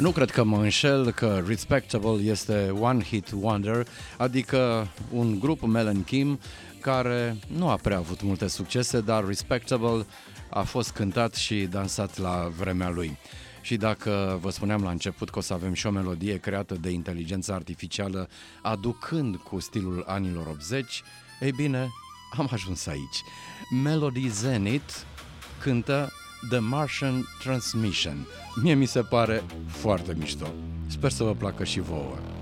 Nu cred că mă înșel că Respectable este One Hit Wonder, adică un grup Mel & Kim care nu a prea avut multe succese, dar Respectable a fost cântat și dansat la vremea lui. Și dacă vă spuneam la început că o să avem și o melodie creată de inteligență artificială aducând cu stilul anilor 80, ei bine, am ajuns aici. Melody Zenith cântă The Martian Transmission. Mie mi se pare foarte mișto. Sper să vă placă și vouă.